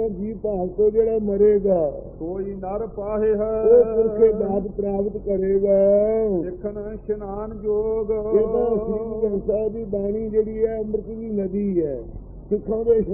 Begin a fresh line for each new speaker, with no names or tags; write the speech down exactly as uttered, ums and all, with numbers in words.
ਕਹਿੰਦਾ ਜੀ ਭਾਵ ਤੋਂ ਜਿਹੜਾ ਮਰੇਗਾ
ਕੋਈ ਨਰ ਪਾਹੇ ਹੈ
ਉਹ ਪੁਰਖੇ ਦਾਤ ਪ੍ਰਾਪਤ ਕਰੇਗਾ।
ਦੇਖਣ ਇਸ਼ਨਾਨ ਜੋਗ
ਇਹ ਤਾਂ ਸ੍ਰੀ ਗੁਰੂ ਗ੍ਰੰਥ ਸਾਹਿਬ ਦੀ ਬਾਣੀ ਜਿਹੜੀ ਹੈ ਅੰਮ੍ਰਿਤ ਦੀ ਨਦੀ ਹੈ। ਸਿੱਖਾਂ ਦੇ